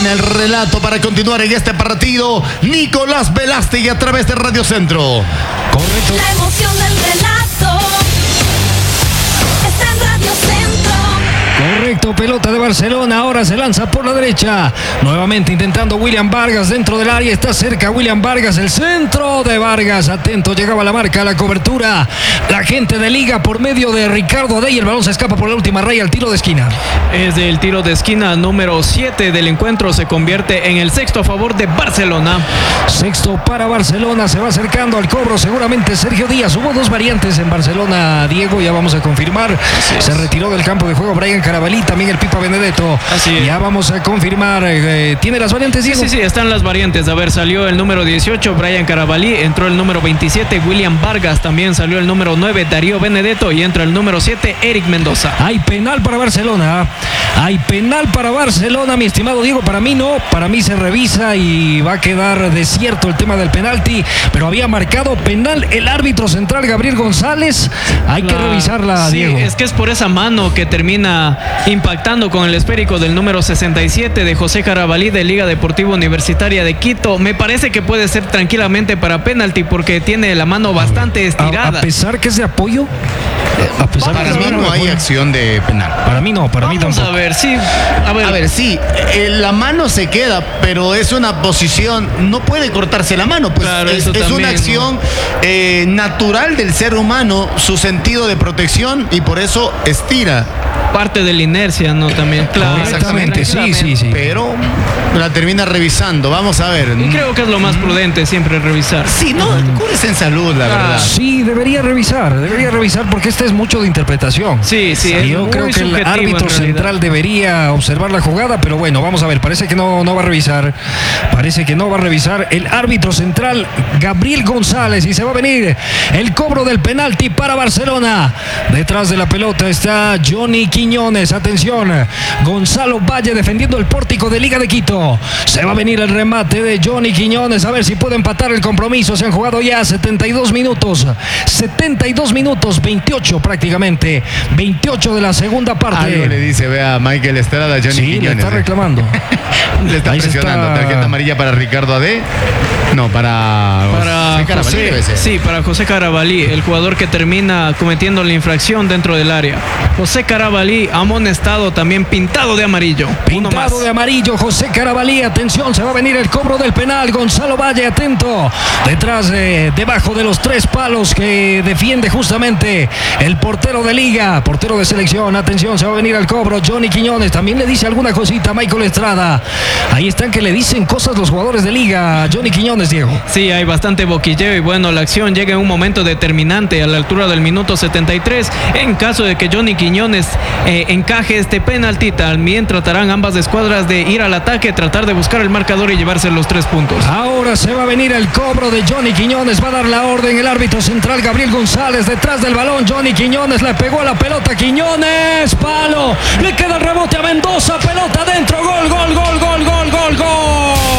tiene el relato para continuar en este partido. Nicolás Velástegui a través de Radio Centro. Correcto. La emoción del relato está en Radio Centro. Correcto, pelota de Barcelona, ahora se lanza por la derecha, nuevamente intentando William Vargas dentro del área, está cerca William Vargas, el centro de Vargas, atento, llegaba la marca, la cobertura, la gente de Liga por medio de Ricardo Adey, el balón se escapa por la última raya, el tiro de esquina. Es del tiro de esquina número 7 del encuentro, se convierte en el sexto a favor de Barcelona. Sexto para Barcelona, se va acercando al cobro seguramente Sergio Díaz, hubo dos variantes en Barcelona, Diego, ya vamos a confirmar, se retiró del campo de juego Brian Carabalí, también el Pipa Benedetto. Así es. Ya vamos a confirmar. ¿Tiene las variantes, Diego? Sí, están las variantes. A ver, salió el número 18, Brian Carabalí, entró el número 27, William Vargas, también salió el número 9, Darío Benedetto, y entra el número 7, Eric Mendoza. Hay penal para Barcelona. Hay penal para Barcelona, mi estimado Diego. Para mí no, para mí se revisa y va a quedar desierto el tema del penalti, pero había marcado penal el árbitro central Gabriel González. Hay que revisarla, sí, Diego. Es que es por esa mano que termina impactando con el esférico del número 67 de José Carabalí de Liga Deportiva Universitaria de Quito. Me parece que puede ser tranquilamente para penalti porque tiene la mano bastante estirada. A pesar que es de apoyo. A pesar Para que mí no hay acción de penal. Para mí no, para mí Vamos tampoco. a ver, sí. A ver, sí, la mano se queda, pero es una posición, no puede cortarse la mano, pues Claro, es eso también, una acción natural del ser humano, su sentido de protección, y por eso estira. Parte de la inercia, ¿no? También, claro. Exactamente, sí. Pero la termina revisando, vamos a ver. Y creo que es lo más prudente siempre revisar. Sí, no, cúrese en salud, la verdad. Sí, debería revisar porque este es mucho de interpretación. Sí, es Yo muy creo que el subjetivo, árbitro en realidad. central debería observar la jugada, pero bueno, vamos a ver, parece que no va a revisar. Parece que no va a revisar el árbitro central Gabriel González y se va a venir el cobro del penalti para Barcelona. Detrás de la pelota está Johnny Quiñones, atención, Gonzalo Valle defendiendo el pórtico de Liga de Quito. Se va a venir el remate de Johnny Quiñones, a ver si puede empatar el compromiso. Se han jugado ya 72 minutos, 28 prácticamente, 28 de la segunda parte. Algo le dice, vea, Michael Estrada, Johnny Sí, Quiñones. le está reclamando. Le está Ahí se presionando. está- Tarjeta amarilla para Ricardo Adé. No, para Carabalí, José, debe ser. sí, para José Carabalí, el jugador que termina cometiendo la infracción dentro del área. José Carabalí, amonestado, también pintado de amarillo. Uno más. Pintado de amarillo, José Carabalí, atención, se va a venir el cobro del penal, Gonzalo Valle, atento, detrás, debajo de los 3 palos que defiende justamente el portero de Liga, portero de selección, atención, se va a venir el cobro, Johnny Quiñones, también le dice alguna cosita a Michael Estrada, ahí están que le dicen cosas los jugadores de Liga, Johnny Quiñones, Diego. Sí, hay bastante boquilleo y bueno, la acción llega en un momento determinante a la altura del minuto 73. En caso de que Johnny Quiñones encaje este penalti, también tratarán ambas escuadras de ir al ataque, tratar de buscar el marcador y llevarse los 3 puntos. Ahora se va a venir el cobro de Johnny Quiñones, va a dar la orden el árbitro central Gabriel González, detrás del balón Johnny Quiñones, le pegó a la pelota Quiñones, palo, le queda el rebote a Mendoza, pelota adentro, gol, gol, gol, gol, gol, gol, gol.